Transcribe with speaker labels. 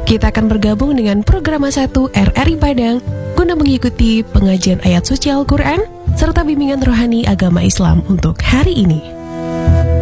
Speaker 1: Kita akan bergabung dengan Programa 1 RRI Padang guna mengikuti pengajian ayat suci Al-Quran serta bimbingan rohani agama Islam untuk hari ini.